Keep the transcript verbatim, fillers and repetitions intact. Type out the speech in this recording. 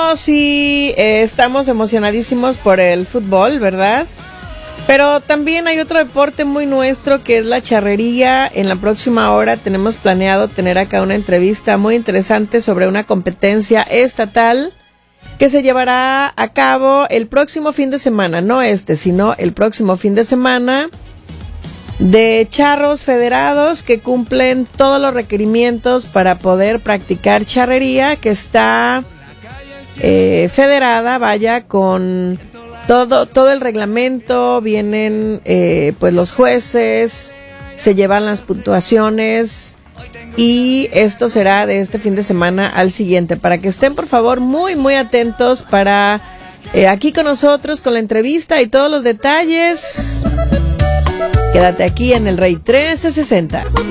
No, sí, eh, estamos emocionadísimos por el fútbol, ¿verdad? Pero también hay otro deporte muy nuestro que es la charrería. En la próxima hora tenemos planeado tener acá una entrevista muy interesante sobre una competencia estatal que se llevará a cabo el próximo fin de semana, no este, sino el próximo fin de semana, de charros federados que cumplen todos los requerimientos para poder practicar charrería, que está eh, federada, vaya, con todo todo el reglamento. Vienen eh, pues los jueces, se llevan las puntuaciones, y esto será de este fin de semana al siguiente, para que estén por favor muy muy atentos para eh, aquí con nosotros, con la entrevista y todos los detalles. Quédate aquí en el Rey trescientos sesenta.